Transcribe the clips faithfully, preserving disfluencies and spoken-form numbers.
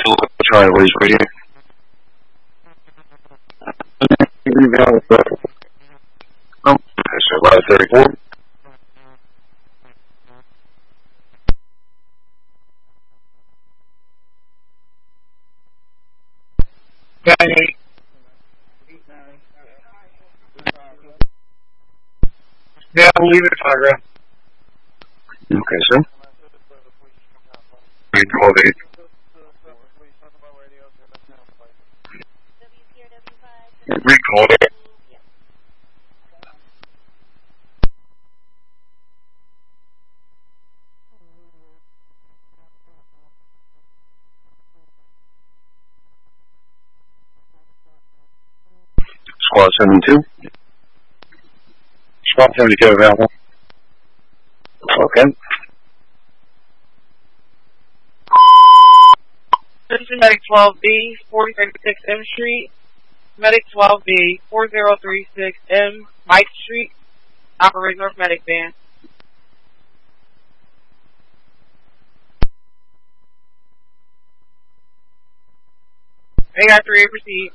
Charlie, what is radio? Oh, so about thirty-four. Danny. Yeah, we'll leave it at Tigra. Okay, sir. twelve eight. Recall it. Squad seventy-two. Squad seventy-two available. Okay. This is Medic twelve B, four thirty-six M Street. Medic twelve B, four zero three six M, Mike Street. Operate North Medic Van. A R three, proceed.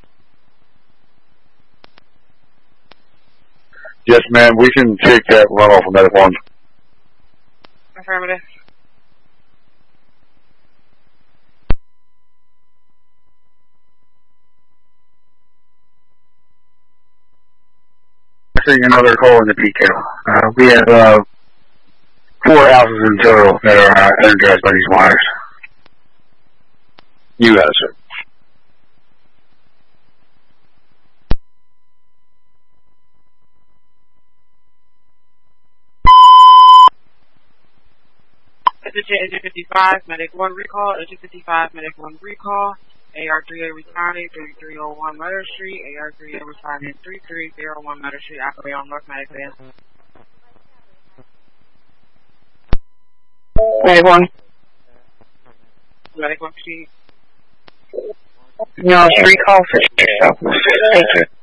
Yes, ma'am. We can take that runoff from Medic one. Affirmative. Seeing another call in the detail. Uh, we have uh, four houses in total that are uh, energized by these wires. You got it, sir. Attention, Engine fifty-five, Medic one recall. Engine fifty-five, Medic one recall. A R three A responding, thirty-three oh one Meadow Street. A R three A responding, thirty-three oh one Meadow Street. Operate on North Medic Van. Medic one. Medic one, proceed. No, it's recall for yourself. Thank you.